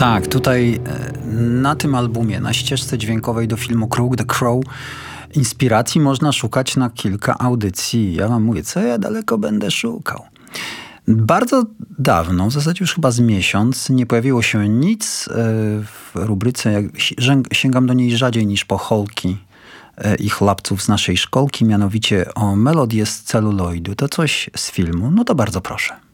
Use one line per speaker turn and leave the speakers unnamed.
Tak, tutaj na tym albumie, na ścieżce dźwiękowej do filmu Crook the Crow, inspiracji można szukać na kilka audycji. Ja wam mówię, co ja daleko będę szukał. Bardzo dawno, w zasadzie już chyba z miesiąc, nie pojawiło się nic w rubryce, sięgam do niej rzadziej niż po Holki i chłopców z naszej szkolki, mianowicie o melodię z celuloidu. To coś z filmu, no to bardzo proszę.